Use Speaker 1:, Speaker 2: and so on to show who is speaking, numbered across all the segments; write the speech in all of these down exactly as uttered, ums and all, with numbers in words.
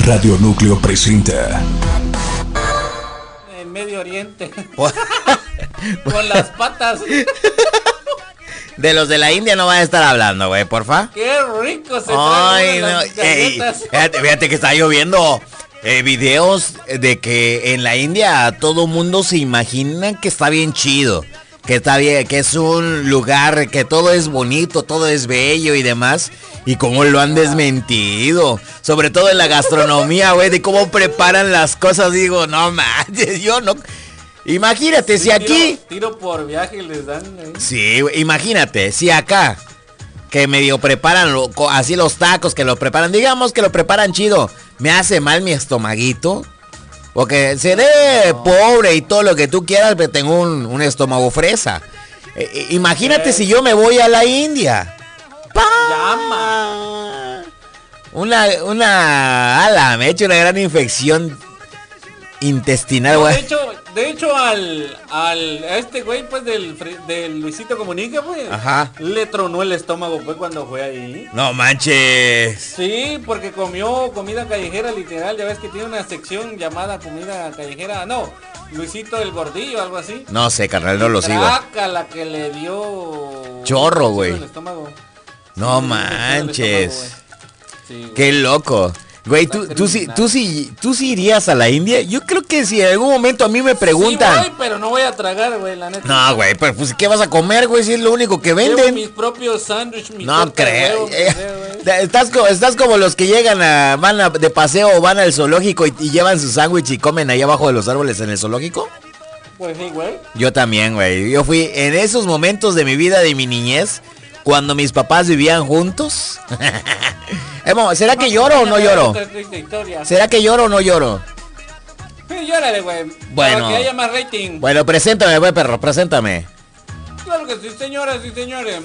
Speaker 1: Radio Núcleo presenta
Speaker 2: en Medio Oriente con las patas.
Speaker 3: De los de la India no van a estar hablando, güey, porfa.
Speaker 2: Qué rico se
Speaker 3: Ay,
Speaker 2: traen
Speaker 3: no.
Speaker 2: las galletas.
Speaker 3: Ey, fíjate, fíjate que está lloviendo eh, videos de que en la India todo mundo se imagina que está bien chido, que está bien, que es un lugar que todo es bonito, todo es bello y demás. Y cómo lo han desmentido, sobre todo en la gastronomía, güey, de cómo preparan las cosas. Digo, no manches, yo no. Imagínate, sí, si aquí...
Speaker 2: Tiro, tiro por viaje les dan... ¿eh?
Speaker 3: Sí, imagínate, si acá, que medio preparan lo, así los tacos, que lo preparan, digamos que lo preparan chido, me hace mal mi estomaguito, porque seré no. pobre y todo lo que tú quieras, pero tengo un, un estómago fresa. Eh, imagínate ¿Qué? Si yo me voy a la India. ¡Pah!
Speaker 2: Llama.
Speaker 3: Una, una, ala, me he hecho una gran infección intestinal, güey.
Speaker 2: No, de hecho, de hecho al, al, a este güey, pues, del, del Luisito Comunica, pues,
Speaker 3: ajá,
Speaker 2: le tronó el estómago, pues, cuando fue ahí.
Speaker 3: No manches.
Speaker 2: Sí, porque comió comida callejera, literal, ya ves que tiene una sección llamada comida callejera, no, Luisito el Gordillo, algo así.
Speaker 3: No sé, carnal, no lo sigo.
Speaker 2: La que le dio...
Speaker 3: Chorro, güey. No
Speaker 2: sí,
Speaker 3: manches.
Speaker 2: Sí,
Speaker 3: qué loco. Güey, tú, tú, sí, tú, sí, tú sí irías a la India. Yo creo que si en algún momento a mí me preguntan.
Speaker 2: Sí, voy, pero no voy a tragar, güey, la neta.
Speaker 3: No, güey, pero pues ¿qué vas a comer, güey? Si es lo único que venden.
Speaker 2: Llevo mis propios sándwiches, mi
Speaker 3: no creo. Eh, estás, como, estás como los que llegan a, van a, de paseo o van al zoológico y, y llevan su sándwich y comen ahí abajo de los árboles en el zoológico.
Speaker 2: Pues sí, güey.
Speaker 3: Yo también, güey. Yo fui en esos momentos de mi vida, de mi niñez, cuando mis papás vivían juntos. ¿Será que lloro o no lloro? ¿Será que lloro o no lloro?
Speaker 2: Sí, llórale, güey.
Speaker 3: Bueno.
Speaker 2: Para que haya más rating.
Speaker 3: Bueno, preséntame, güey, perro, preséntame.
Speaker 2: Claro que sí, señoras y señores.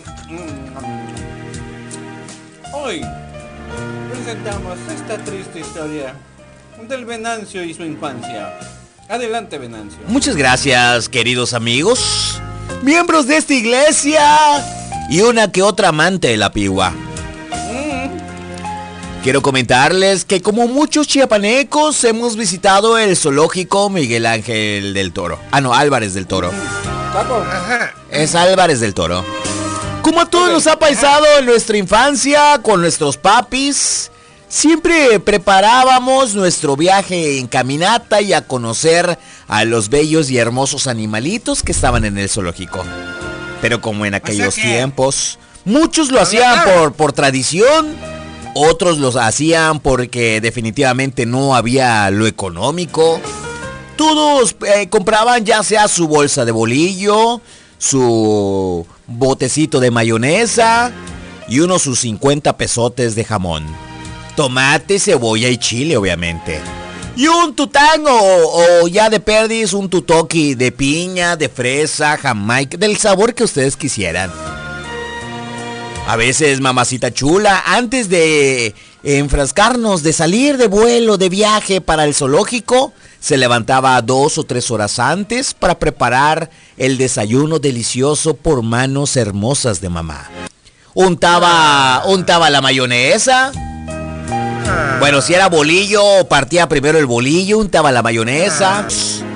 Speaker 2: Hoy presentamos esta triste historia del Venancio y su infancia. Adelante, Venancio.
Speaker 3: Muchas gracias, queridos amigos, miembros de esta iglesia y una que otra amante de la pigua. Quiero comentarles que como muchos chiapanecos hemos visitado el zoológico Miguel Ángel del Toro. Ah, no, Álvarez del Toro.
Speaker 2: Ajá.
Speaker 3: Es Álvarez del Toro. Como a todos nos ha pasado en nuestra infancia con nuestros papis, siempre preparábamos nuestro viaje en caminata y a conocer a los bellos y hermosos animalitos que estaban en el zoológico. Pero como en aquellos o sea que... tiempos, muchos lo hacían por, por tradición. Otros los hacían porque definitivamente no había lo económico. Todos eh, compraban ya sea su bolsa de bolillo, su botecito de mayonesa y unos sus cincuenta pesotes de jamón. Tomate, cebolla y chile, obviamente. Y un tután o, o ya de perdiz, un tutoki de piña, de fresa, jamaica, del sabor que ustedes quisieran. A veces, mamacita chula, antes de enfrascarnos, de salir de vuelo, de viaje para el zoológico, se levantaba dos o tres horas antes para preparar el desayuno delicioso por manos hermosas de mamá. Untaba, untaba la mayonesa. Bueno, si era bolillo, partía primero el bolillo, untaba la mayonesa.